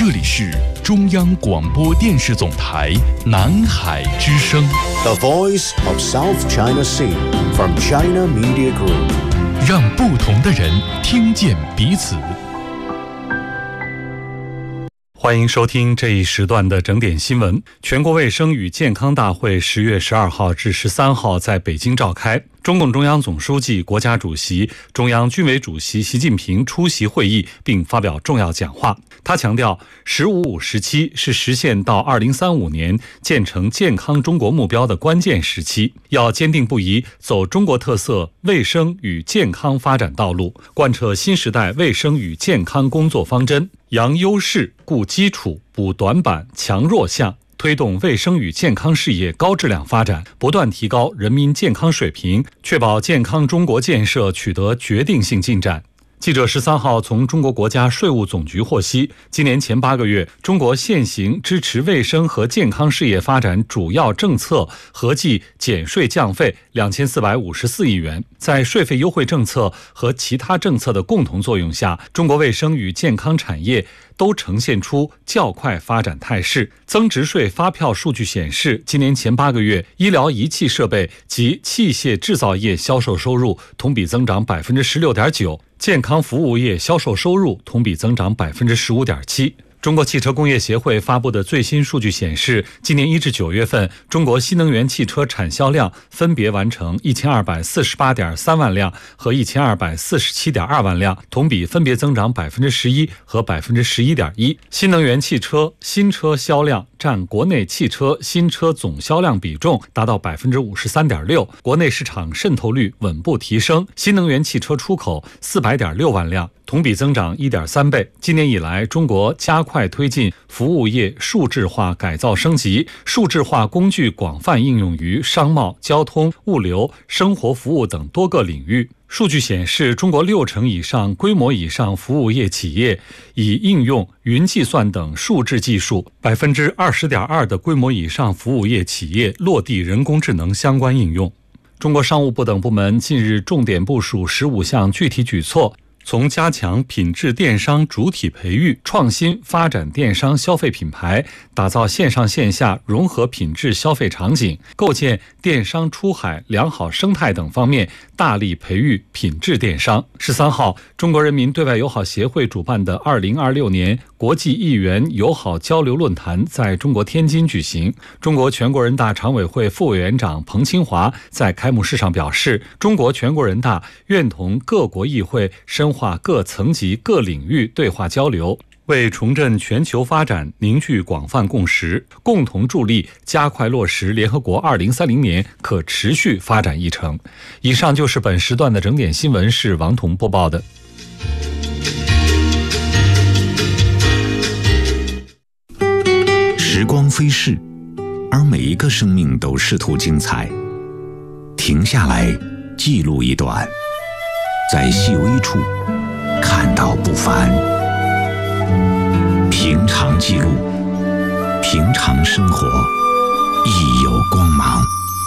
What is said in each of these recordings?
这里是中央广播电视总台南海之声 The Voice of South China Sea from China Media Group， 让不同的人听见彼此。 欢迎收听这一时段的整点新闻。全国卫生与健康大会10月12号至13号在北京召开，中共中央总书记、国家主席、中央军委主席习近平出席会议并发表重要讲话。他强调，“15+5”时期是实现到2035年建成健康中国目标的关键时期，要坚定不移走中国特色卫生与健康发展道路，贯彻新时代卫生与健康工作方针，扬优势、固基础、补短板、强弱项，推动卫生与健康事业高质量发展，不断提高人民健康水平，确保健康中国建设取得决定性进展。记者13号从中国国家税务总局获悉，今年前8个月，中国现行支持卫生和健康事业发展主要政策合计减税降费2454亿元。在税费优惠政策和其他政策的共同作用下，中国卫生与健康产业都呈现出较快发展态势。增值税发票数据显示，今年前8个月，医疗仪器设备及器械制造业销售收入同比增长16.9%，健康服务业销售收入同比增长15.7%。中国汽车工业协会发布的最新数据显示，今年1至9月份，中国新能源汽车产销量分别完成1248.3万辆和1247.2万辆，同比分别增长11%和11.1%。新能源汽车新车销量占国内汽车新车总销量比重达到53.6%，国内市场渗透率稳步提升。新能源汽车出口400.6万辆，同比增长1.3倍。今年以来，中国加快推进服务业数字化改造升级，数字化工具广泛应用于商贸、交通、物流、生活服务等多个领域。数据显示，中国60%以上、规模以上服务业企业已应用云计算等数字技术，20.2%的规模以上服务业企业落地人工智能相关应用。中国商务部等部门近日重点部署15项具体举措，从加强品质电商主体培育、创新发展电商消费品牌，打造线上线下融合品质消费场景，构建电商出海良好生态等方面，大力培育品质电商。13号，中国人民对外友好协会主办的2026年国际议员友好交流论坛在中国天津举行。中国全国人大常委会副委员长彭清华在开幕式上表示，中国全国人大愿同各国议会深化各层级各领域对话交流，为重振全球发展凝聚广泛共识，共同助力加快落实联合国2030年可持续发展议程。以上就是本时段的整点新闻，是王彤播报的。 时光飞逝，而每一个生命都试图精彩。停下来，记录一段，在细微处看到不凡。平常记录，平常生活，亦有光芒。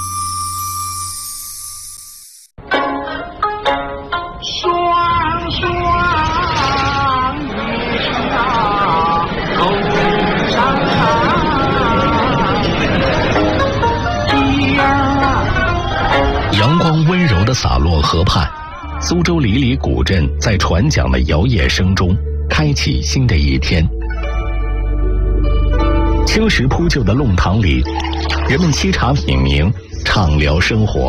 双双一上头上阳光温柔地洒落河畔，苏州里里古镇在船桨的摇曳声中开启新的一天。青石铺就的弄堂里，人们沏茶品茗，畅聊生活。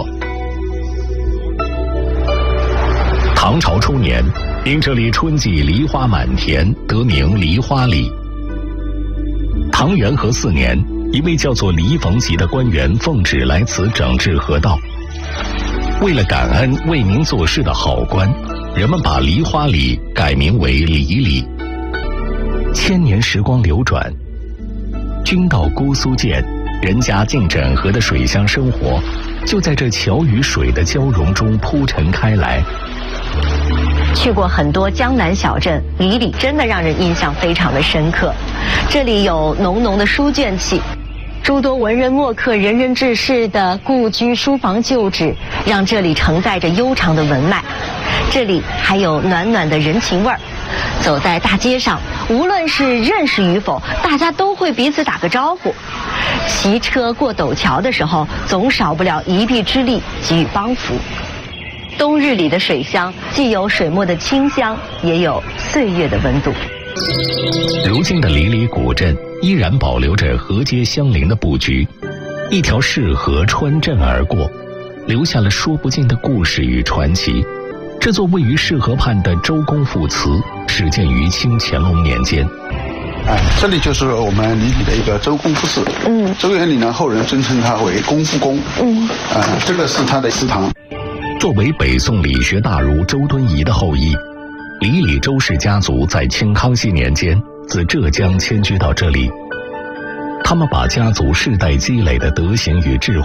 唐朝初年，因这里春季梨花满田，得名梨花里。唐元和4年，一位叫做黎逢吉的官员奉旨来此整治河道。为了感恩为民做事的好官，人们把梨花里改名为梨里。千年时光流转，君到姑苏见，人家竟整合的水乡生活，就在这桥与水的交融中铺陈开来。 去过很多江南小镇，里里真的让人印象非常的深刻。这里有浓浓的书卷气，诸多文人墨客、仁人志士的故居书房旧址，让这里承载着悠长的文脉。这里还有暖暖的人情味儿， 走在大街上，无论是认识与否，大家都会彼此打个招呼。骑车过陡桥的时候，总少不了一臂之力给予帮扶。冬日里的水乡，既有水墨的清香，也有岁月的温度。 如今的离里古镇依然保留着河街相邻的布局，一条市河穿镇而过，留下了说不尽的故事与传奇。这座位于市河畔的周公父祠始建于清乾隆年间。 这里就是我们离里的一个周公父祠。周元礼呢，后人尊称它为公父宫。这个是他的祠堂。 作为北宋理学大儒周敦颐的后裔，离里周氏家族在清康熙年间自浙江迁居到这里。他们把家族世代积累的德行与智慧